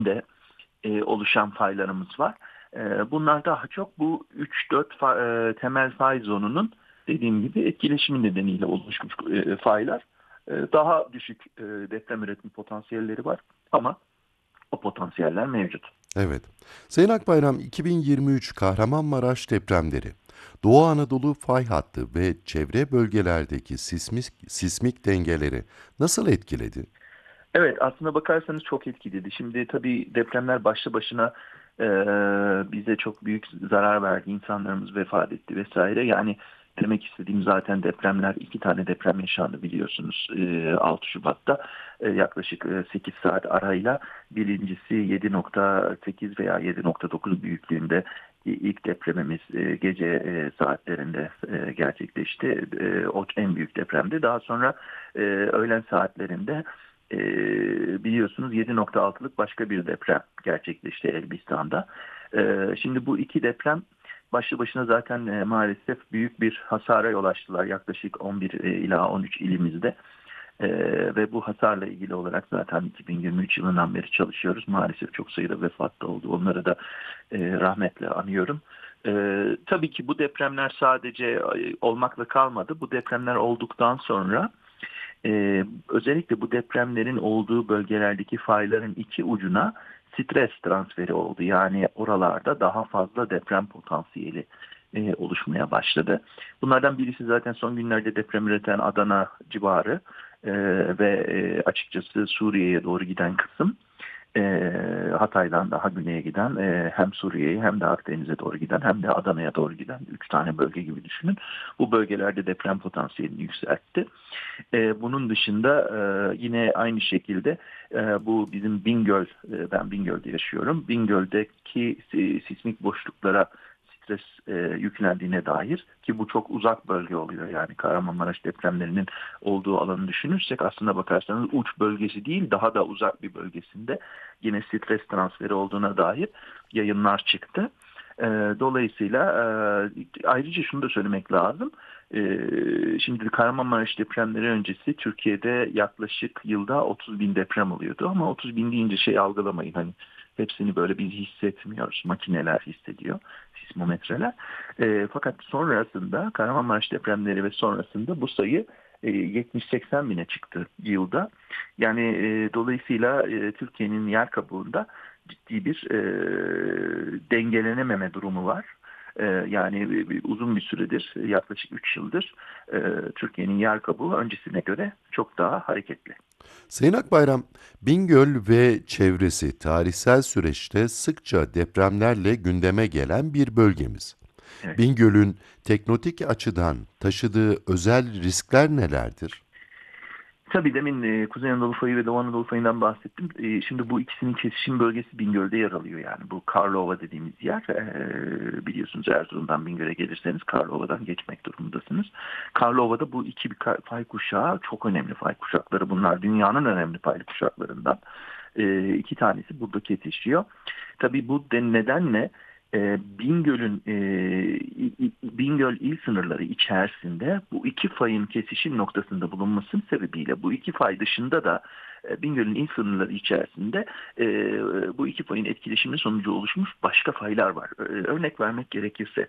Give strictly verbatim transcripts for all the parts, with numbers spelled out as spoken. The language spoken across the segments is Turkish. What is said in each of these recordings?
de e, oluşan faylarımız var. E, bunlar daha çok bu üç dört fa- e, temel fay zonunun dediğim gibi etkileşimi nedeniyle oluşmuş e, faylar. E, daha düşük e, deprem üretim potansiyelleri var ama o potansiyeller mevcut. Evet. Sayın Akbayram, iki bin yirmi üç Kahramanmaraş depremleri, Doğu Anadolu fay hattı ve çevre bölgelerdeki sismik, sismik dengeleri nasıl etkiledi? Evet, aslına bakarsanız çok etkiledi. Şimdi tabii depremler başlı başına e, bize çok büyük zarar verdi. İnsanlarımız vefat etti vesaire. Yani demek istediğim zaten depremler, iki tane deprem yaşandı biliyorsunuz e, altı Şubat'ta. E, yaklaşık e, sekiz saat arayla birincisi yedi nokta sekiz veya yedi nokta dokuz büyüklüğünde ilk depremimiz e, gece e, saatlerinde e, gerçekleşti. E, o en büyük depremdi. Daha sonra e, öğlen saatlerinde e, biliyorsunuz yedi nokta altılık başka bir deprem gerçekleşti Elbistan'da. E, şimdi bu iki deprem başlı başına zaten e, maalesef büyük bir hasara yol açtılar. Yaklaşık on bir e, ila on üç ilimizde. E, ve bu hasarla ilgili olarak zaten iki bin yirmi üç yılından beri çalışıyoruz. Maalesef çok sayıda vefat da oldu. Onları da e, rahmetle anıyorum. E, tabii ki bu depremler sadece e, olmakla kalmadı. Bu depremler olduktan sonra ee, özellikle bu depremlerin olduğu bölgelerdeki fayların iki ucuna stres transferi oldu. Yani oralarda daha fazla deprem potansiyeli e, oluşmaya başladı. Bunlardan birisi zaten son günlerde deprem üreten Adana civarı e, ve e, açıkçası Suriye'ye doğru giden kısım. E, Hatay'dan daha güneye giden e, hem Suriye'ye hem de Akdeniz'e doğru giden hem de Adana'ya doğru giden üç tane bölge gibi düşünün. Bu bölgelerde deprem potansiyelini yükseltti. E, bunun dışında e, yine aynı şekilde e, bu bizim Bingöl, e, ben Bingöl'de yaşıyorum. Bingöl'deki e, sismik boşluklara stres e, yüklendiğine dair ki bu çok uzak bölge oluyor. Yani Kahramanmaraş depremlerinin olduğu alanı düşünürsek aslında bakarsanız uç bölgesi değil daha da uzak bir bölgesinde yine stres transferi olduğuna dair yayınlar çıktı. E, dolayısıyla e, ayrıca şunu da söylemek lazım. E, şimdi Kahramanmaraş depremleri öncesi Türkiye'de yaklaşık yılda otuz bin deprem oluyordu. Ama otuz bin deyince şey algılamayın hani hepsini böyle biz hissetmiyoruz. Makineler hissediyor, sismometreler. E, fakat sonrasında Kahramanmaraş depremleri ve sonrasında bu sayı e, yetmiş seksen bine çıktı yılda. Yani e, dolayısıyla e, Türkiye'nin yer kabuğunda ciddi bir e, dengelenememe durumu var. E, yani uzun bir süredir, yaklaşık üç yıldır e, Türkiye'nin yer kabuğu öncesine göre çok daha hareketli. Sayın Akbayram, Bingöl ve çevresi tarihsel süreçte sıkça depremlerle gündeme gelen bir bölgemiz. Evet. Bingöl'ün teknotik açıdan taşıdığı özel riskler nelerdir? Tabii demin e, Kuzey Anadolu Fayı ve Doğu Anadolu Fayı'ndan bahsettim. E, şimdi bu ikisinin kesişim bölgesi Bingöl'de yer alıyor yani. Bu Karlova dediğimiz yer. E, biliyorsunuz Erzurum'dan Bingöl'e gelirseniz Karlova'dan geçmek durumundasınız. Karlova'da bu iki bir ka- fay kuşağı çok önemli fay kuşakları. Bunlar dünyanın önemli fay kuşaklarından. E, iki tanesi burada kesişiyor. Tabii bu de nedenle e, Bingöl'ün e, İ- İ- Bingöl il sınırları içerisinde bu iki fayın kesişim noktasında bulunmasının sebebiyle bu iki fay dışında da e, Bingöl'ün il sınırları içerisinde e, bu iki fayın etkileşimi sonucu oluşmuş başka faylar var. E, örnek vermek gerekirse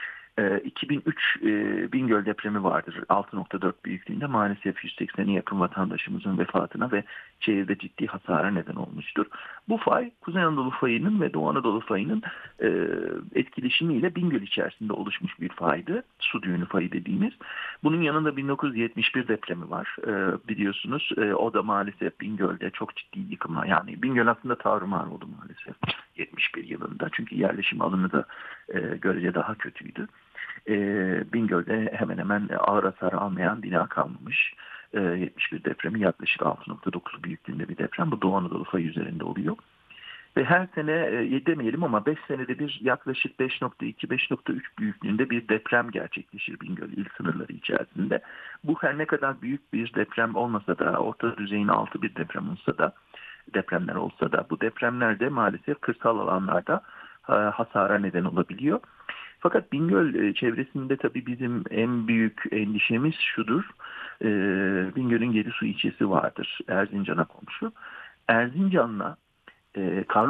e, iki bin üç e, Bingöl depremi vardır. altı nokta dört büyüklüğünde maalesef yüz seksene yakın vatandaşımızın vefatına ve çevrede ciddi hasara neden olmuştur. Bu fay Kuzey Anadolu fayının ve Doğu Anadolu fayının e, etkileşimiyle Bingöl içerisinde oluşmuş bir faydı. Su düğünü fayı dediğimiz. Bunun yanında bin dokuz yüz yetmiş bir depremi var. E, biliyorsunuz e, o da maalesef Bingöl'de çok ciddi yıkımlar. Yani Bingöl aslında tarumar oldu maalesef yetmiş bir yılında. Çünkü yerleşim alanı da e, görece daha kötüydü. E, Bingöl'de hemen hemen ağır hasar almayan bina kalmamış. E, yetmiş bir depremi yaklaşık altı nokta dokuz büyüklüğünde bir deprem. Bu Doğu Anadolu fayı üzerinde oluyor. Ve her sene e, demeyelim ama beş senede bir yaklaşık beş nokta iki beş nokta üç büyüklüğünde bir deprem gerçekleşir Bingöl il sınırları içerisinde. Bu her ne kadar büyük bir deprem olmasa da orta düzeyin altı bir deprem olsa da depremler olsa da bu depremlerde maalesef kırsal alanlarda e, hasara neden olabiliyor. Fakat Bingöl e, çevresinde tabii bizim en büyük endişemiz şudur. E, Bingöl'ün Gerisu ilçesi vardır. Erzincan'a komşu. Erzincan'la e,